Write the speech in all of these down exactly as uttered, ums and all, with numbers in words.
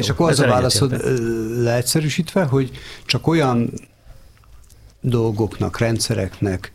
És akkor az a válaszod leegyszerűsítve, hogy csak olyan dolgoknak, rendszereknek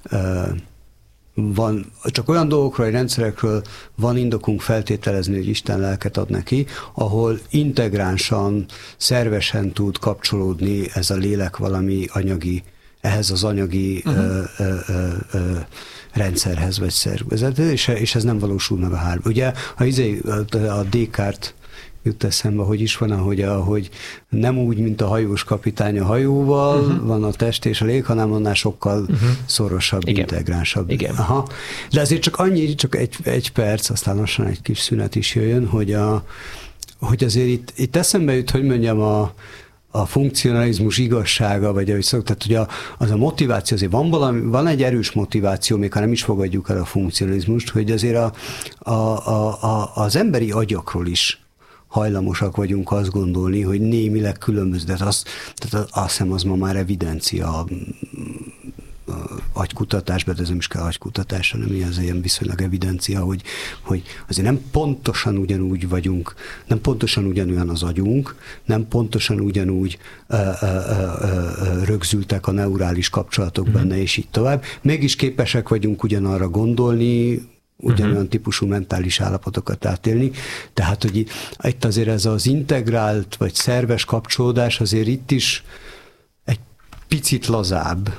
van, csak olyan dolgokról, vagy rendszerekről van indokunk feltételezni, hogy Isten lelket ad neki, ahol integránsan, szervesen tud kapcsolódni ez a lélek valami anyagi, ehhez az anyagi uh-huh. ö, ö, ö, ö, rendszerhez, vagy szervezethez, és, és ez nem valósul meg a három. Ugye, ha izé, a Descartes jut eszembe, hogy is van, ahogy, ahogy nem úgy, mint a hajós kapitány a hajóval, uh-huh. van a test és a lég, hanem annál sokkal uh-huh. szorosabb, igen. integránsabb. Igen. Aha. De azért csak annyi, csak egy, egy perc, aztán lassan egy kis szünet is jöjjön, hogy, a, hogy azért itt, itt eszembe jut, hogy mondjam, a, a funkcionalizmus igazsága, vagy ahogy szok, tehát ugye a, az a motiváció, azért van, valami, van egy erős motiváció, még ha nem is fogadjuk el a funkcionalizmust, hogy azért a, a, a, a, az emberi agyakról is hajlamosak vagyunk azt gondolni, hogy némileg különböző, de az, tehát azt hiszem, az ma már evidencia agykutatásban, de ez nem is kell agykutatás, hanem ez ilyen viszonylag evidencia, hogy, hogy azért nem pontosan ugyanúgy vagyunk, nem pontosan ugyanolyan az agyunk, nem pontosan ugyanúgy ö, ö, ö, rögzültek a neurális kapcsolatok mm. benne, és így tovább. Mégis képesek vagyunk ugyanarra gondolni, ugyanolyan uh-huh. típusú mentális állapotokat átélni. Tehát, hogy itt azért ez az integrált, vagy szerves kapcsolódás azért itt is egy picit lazább.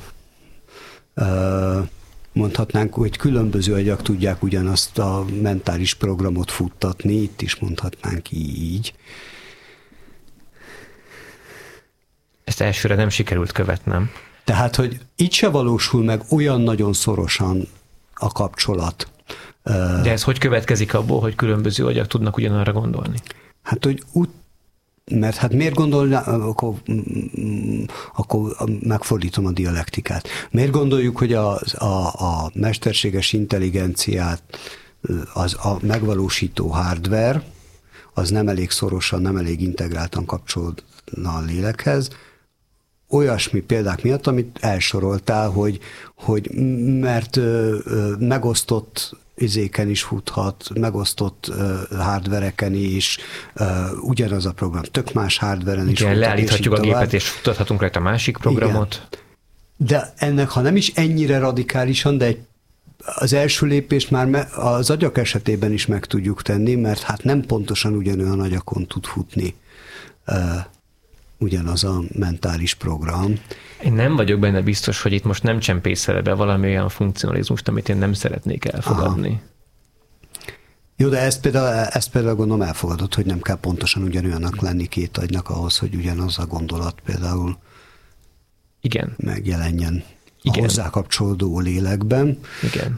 Mondhatnánk, hogy különböző agyak tudják ugyanazt a mentális programot futtatni, itt is mondhatnánk így. Ezt elsőre nem sikerült követnem. Tehát, hogy itt se valósul meg olyan nagyon szorosan a kapcsolat. De ez hogy következik abból, hogy különböző agyak tudnak ugyanarra gondolni? Hát, hogy úgy, mert hát miért gondolná, akkor, akkor megfordítom a dialektikát. Miért gondoljuk, hogy a, a, a mesterséges intelligenciát az a megvalósító hardware, az nem elég szorosan, nem elég integráltan kapcsolódna a lélekhez, olyasmi példák miatt, amit elsoroltál, hogy, hogy mert ö, ö, megosztott izéken is futhat, megosztott uh, hardvereken is, uh, ugyanaz a program, tök más hardveren is futhat. Igen, leállíthatjuk a tovább. Gépet, és futtathatunk rajta másik programot. Igen. De ennek, ha nem is ennyire radikálisan, de egy, az első lépést már me, az agyak esetében is meg tudjuk tenni, mert hát nem pontosan ugyanolyan agyakon tud futni uh, ugyanaz a mentális program. Én nem vagyok benne biztos, hogy itt most nem csempészel be valami olyan funkcionalizmust, amit én nem szeretnék elfogadni. Aha. Jó, de ezt például, ezt például gondolom elfogadod, hogy nem kell pontosan ugyanolyanak lenni két agynak ahhoz, hogy ugyanaz a gondolat például igen. megjelenjen igen. a hozzá kapcsolódó lélekben. Igen.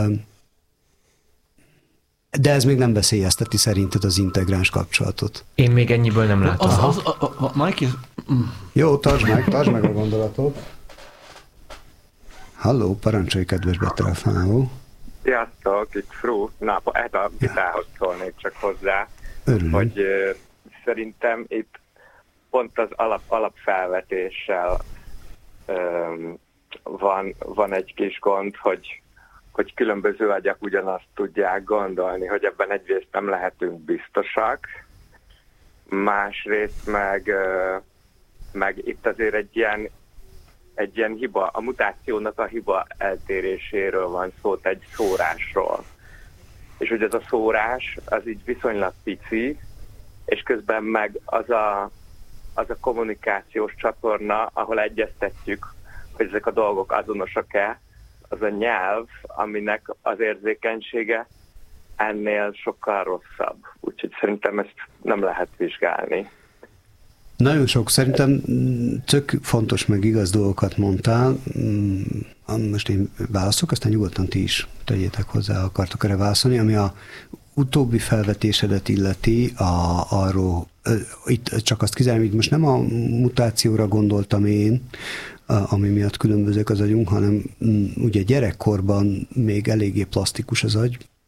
De ez még nem veszélyezteti szerinted az integráns kapcsolatot? Én még ennyiből nem látom. Az, az, a, a, a, Mike is... Jó, tartsd meg, tartsd meg a gondolatot. Halló, parancsolj, kedves betelefonáló. Sziasztok, itt Fru. Na, ez a vitához szólnék csak hozzá, Örülünk. hogy uh, szerintem itt pont az alap, alapfelvetéssel um, van, van egy kis gond, hogy hogy különböző agyak ugyanazt tudják gondolni, hogy ebben egyrészt nem lehetünk biztosak, másrészt meg, meg itt azért egy ilyen, egy ilyen hiba, a mutációnak a hiba eltéréséről van szó, egy szórásról. És hogy ez a szórás, az így viszonylag pici, és közben meg az a, az a kommunikációs csatorna, ahol egyeztetjük, hogy ezek a dolgok azonosak-e, az a nyelv, aminek az érzékenysége ennél sokkal rosszabb. Úgyhogy szerintem ezt nem lehet vizsgálni. Nagyon sok, szerintem tök fontos meg igaz dolgokat mondtál. Most én válaszok, aztán nyugodtan ti is tegyétek hozzá, akartok erre válaszolni, ami a utóbbi felvetésedet illeti, a, arról, itt csak azt kizárom, hogy most nem a mutációra gondoltam én, ami miatt különbözők az agyunk, hanem ugye gyerekkorban még eléggé plastikus az agy,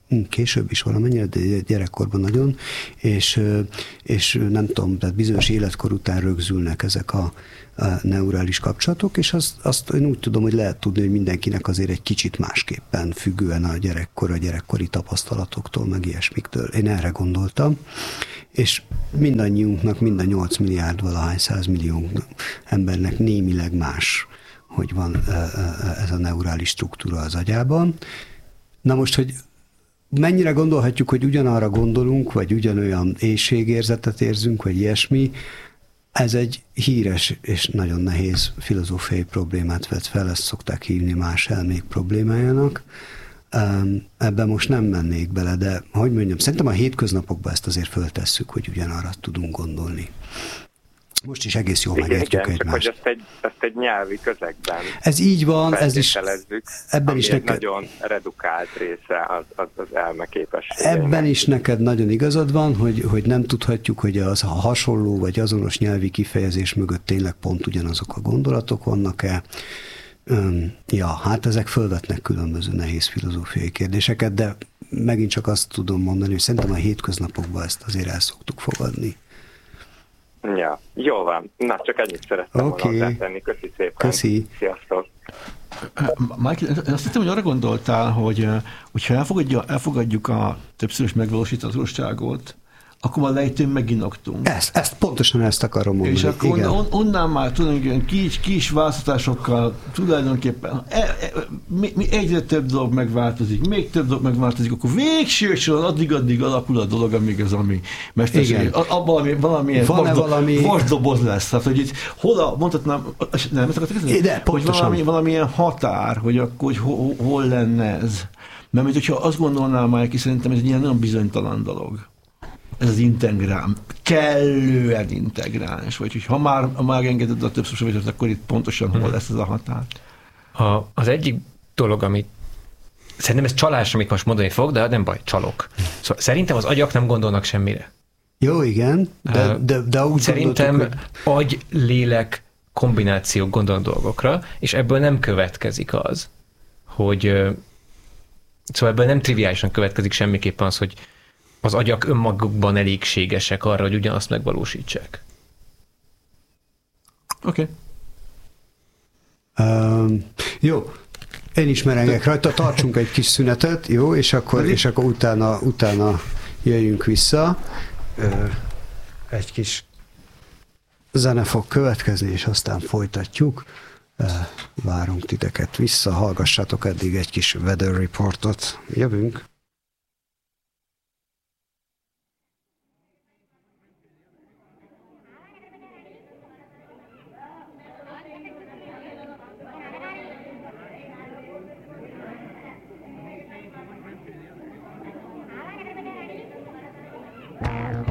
később is valamennyire, de gyerekkorban nagyon, és, és nem tudom, tehát bizonyos életkor után rögzülnek ezek a, a neurális kapcsolatok, és azt, azt én úgy tudom, hogy lehet tudni, hogy mindenkinek azért egy kicsit másképpen függően a gyerekkor, a gyerekkori tapasztalatoktól, meg ilyesmiktől. Én erre gondoltam, és mindannyiunknak, mind a nyolc milliárd valahány százmillió embernek némileg más, hogy van ez a neurális struktúra az agyában. Na most, hogy mennyire gondolhatjuk, hogy ugyanarra gondolunk, vagy ugyanolyan éhségérzetet érzünk, vagy ilyesmi, ez egy híres és nagyon nehéz filozófiai problémát vet fel, ezt szokták hívni más elmék problémájának. Ebben most nem mennék bele, de hogy mondjam, szerintem a hétköznapokban ezt azért föltesszük, hogy ugyanarra tudunk gondolni. Most is egész jól igen, megértjük igen, egymást. Csak hogy ezt egy, ezt egy nyelvi közegben ez így van, ez is, ebben is neked... neked... nagyon redukált része az, az, az elme képességeinek. Ebben is neked nagyon igazad van, hogy, hogy nem tudhatjuk, hogy az a hasonló vagy azonos nyelvi kifejezés mögött tényleg pont ugyanazok a gondolatok vannak-e. Ja, hát ezek fölvetnek különböző nehéz filozófiai kérdéseket, de megint csak azt tudom mondani, hogy szerintem a hétköznapokban ezt azért el szoktuk fogadni. Ja, jó van. Na, csak ennyit szerettem okay. volna hozzátenni. Köszi szépen. Köszi. Sziasztok. Michael, azt hittem, hogy arra gondoltál, hogy hogyha elfogadjuk, elfogadjuk a többszörös megvalósíthatóságot, akkor már lejtőn meginoktunk. Ezt, ezt, pontosan ezt akarom mondani. És akkor igen. On, onnan már tulajdonképpen kis, kis változtatásokkal tulajdonképpen e, e, mi, mi egyre több dolog megváltozik, még több dolog megváltozik, akkor végső soron addig-addig alakul a dolog, amíg az, ami mesterség. Valami, valamilyen valami... vasdoboz lesz. Tehát, hogy itt hol a, mondhatnám, nem, ezt akartak de, hogy valami, valamilyen határ, hogy akkor hogy hol, hol lenne ez. Mert hogyha azt gondolnám már ki, szerintem ez egy ilyen nagyon bizonytalan dolog. Ez az integrál, kellően integráns, vagy hogy ha már, ha már engeded a többszörös, akkor itt pontosan hol lesz ez a határ. A, az egyik dolog, amit szerintem ez csalás, amit most mondani fog, de nem baj, csalok. Szóval szerintem az agyak nem gondolnak semmire. Jó, igen, de, de, de úgy szerintem gondoltuk, hogy... agy-lélek kombinációk gondol dolgokra, és ebből nem következik az, hogy szóval ebből nem triviálisan következik semmiképpen az, hogy az agyak önmagukban elégségesek arra, hogy ugyanazt megvalósítsák. Oké. Okay. Um, jó, én is merengek rajta, tartsunk egy kis szünetet, jó, és akkor, és akkor utána, utána jöjjünk vissza. Egy kis zene fog következni, és aztán folytatjuk. Várunk titeket vissza, hallgassátok eddig egy kis weather reportot. Jövünk.